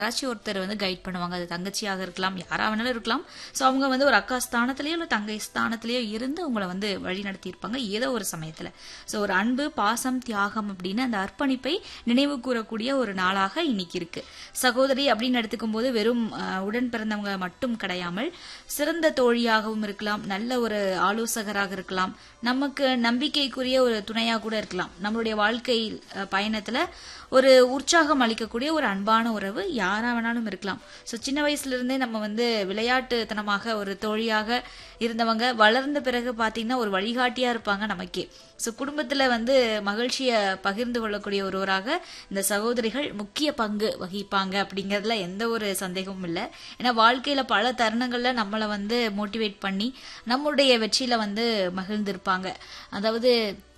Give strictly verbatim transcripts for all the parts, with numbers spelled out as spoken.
யாராச்சும் ஒருத்தர் வந்து கைட் பண்ணுவாங்க. அது தங்கச்சியாக இருக்கலாம், யாரா வேணாலும் இருக்கலாம். ஸோ அவங்க வந்து ஒரு அக்கா ஸ்தானத்திலேயோ இல்லை தங்கை ஸ்தானத்திலேயோ இருந்து உங்களை வந்து வழி நடத்தியிருப்பாங்க ஏதோ ஒரு சமயத்தில். ஸோ ஒரு அன்பு, பாசம், தியாகம் அப்படின்னு அந்த அர்ப்பணிப்பை நினைவு கூறக்கூடிய ஒரு நாளாக இன்னைக்கு இருக்கு. சகோதரி அப்படின்னு எடுத்துக்கும் போது வெறும் உடன் பிறந்தவங்க மட்டும் கிடையாமல் சிறந்த தோழியாகவும் இருக்கலாம், நல்ல ஒரு ஆலோசகராக இருக்கலாம், நமக்கு நம்பிக்கைக்குரிய ஒரு துணையா கூட இருக்கலாம். நம்மளுடைய வாழ்க்கை பயணத்துல ஒரு உற்சாகம் அளிக்கக்கூடிய ஒரு அன்பான உறவு யாரா வேணாலும் இருக்கலாம். ஸோ சின்ன வயசுல இருந்தே நம்ம வந்து விளையாட்டுத்தனமாக ஒரு தோழியாக இருந்தவங்க வளர்ந்த பிறகு பார்த்தீங்கன்னா ஒரு வழிகாட்டியா இருப்பாங்க நமக்கே. ஸோ குடும்பத்துல வந்து மகிழ்ச்சியை பகிர்ந்து கொள்ளக்கூடிய ஒருவராக இந்த சகோதரிகள் முக்கிய பங்கு வகிப்பாங்க அப்படிங்கிறதுல எந்த ஒரு சந்தேகமும் இல்லை. ஏன்னா வாழ்க்கையில பல தருணங்கள்ல நம்மளை வந்து மோட்டிவேட் பண்ணி நம்மளுடைய வெற்றியில வந்து மகிழ்ந்திருப்பாங்க. அதாவது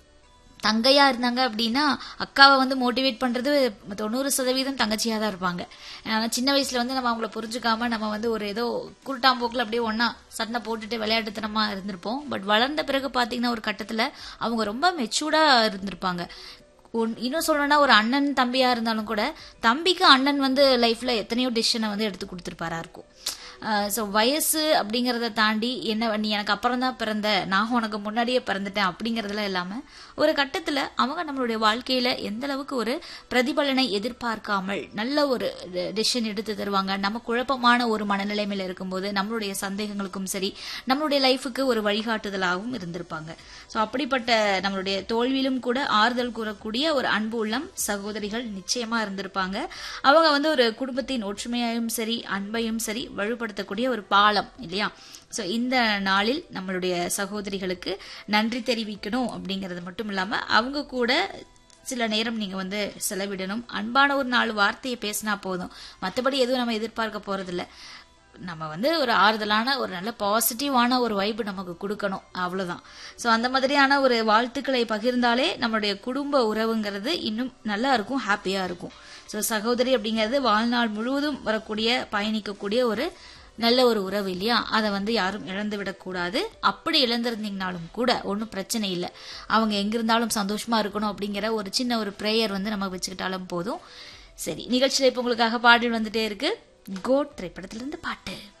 தங்கையா இருந்தாங்க அப்படின்னா அக்காவை வந்து மோட்டிவேட் பண்றது தொண்ணூறு சதவீதம் தங்கச்சியா தான் இருப்பாங்க. ஆனா சின்ன வயசுல வந்து நம்ம அவங்கள புரிஞ்சுக்காம நம்ம வந்து ஒரு ஏதோ குருட்டாம்போக்குல அப்படியே ஒன்னா சண்டை போட்டுட்டு விளையாட்டுத்தனமா இருந்திருப்போம். பட் வளர்ந்த பிறகு பாத்தீங்கன்னா ஒரு கட்டத்துல அவங்க ரொம்ப மெச்சூர்டா இருந்திருப்பாங்க. இன்னும் சொல்லணும்னா ஒரு அண்ணன் தம்பியா இருந்தாலும் கூட தம்பிக்கு அண்ணன் வந்து லைஃப்ல எத்தனையோ டிசிஷனை வந்து எடுத்து கொடுத்துருப்பாரா இருக்கும். ஸோ வயசு அப்படிங்கிறத தாண்டி என்ன நீ எனக்கு அப்புறம் தான் பிறந்த, நான் உனக்கு முன்னாடியே பிறந்துட்டேன் அப்படிங்கறதுல இல்லாம ஒரு கட்டத்துல அவங்க நம்மளுடைய வாழ்க்கையில எந்த அளவுக்கு ஒரு பிரதிபலனை எதிர்பார்க்காமல் நல்ல ஒரு டிசிஷன் எடுத்து தருவாங்க. நம்ம குழப்பமான ஒரு மனநிலைமையில இருக்கும்போது நம்மளுடைய சந்தேகங்களுக்கும் சரி நம்மளுடைய லைஃபுக்கு ஒரு வழிகாட்டுதலாகவும் இருந்திருப்பாங்க. ஸோ அப்படிப்பட்ட நம்மளுடைய தோல்வியிலும் கூட ஆறுதல் கூறக்கூடிய ஒரு அன்பு உள்ளம் சகோதரிகள் நிச்சயமா இருந்திருப்பாங்க. அவங்க வந்து ஒரு குடும்பத்தின் ஒற்றுமையையும் சரி அன்பையும் சரி வலுப்படுத்தக்கூடிய ஒரு பாலம் இல்லையா. ஸோ இந்த நாளில் நம்மளுடைய சகோதரிகளுக்கு நன்றி தெரிவிக்கணும் அப்படிங்கிறது மட்டும் இல்லாம அவங்க கூட சில நேரம் நீங்க வந்து செலவிடணும். அன்பான ஒரு நாலு வார்த்தையை பேசினா போதும், மற்றபடி எதுவும் நம்ம எதிர்பார்க்க போறதில்ல. நம்ம வந்து ஒரு ஆறுதலான ஒரு நல்ல பாசிட்டிவான ஒரு வைப்பு நமக்கு கொடுக்கணும், அவ்வளவுதான். ஸோ அந்த மாதிரியான ஒரு வாழ்த்துக்களை பகிர்ந்தாலே நம்மளுடைய குடும்ப உறவுங்கிறது இன்னும் நல்லா இருக்கும், ஹாப்பியா இருக்கும். ஸோ சகோதரி அப்படிங்கிறது வாழ்நாள் முழுவதும் வரக்கூடிய பயணிக்கக்கூடிய ஒரு நல்ல ஒரு உறவு இல்லையா. அதை வந்து யாரும் இழந்து விடக்கூடாது. அப்படி இழந்திருந்தீங்கனாலும் கூட ஒன்றும் பிரச்சனை இல்லை, அவங்க எங்கிருந்தாலும் சந்தோஷமா இருக்கணும் அப்படிங்கிற ஒரு சின்ன ஒரு பிரேயர் வந்து நம்ம வச்சுக்கிட்டாலும் போதும். சரி, நிகழ்ச்சியில இப்ப உங்களுக்காக பாடல் வந்துட்டே இருக்கு. கோட் திரைப்படத்திலிருந்து பாட்டு.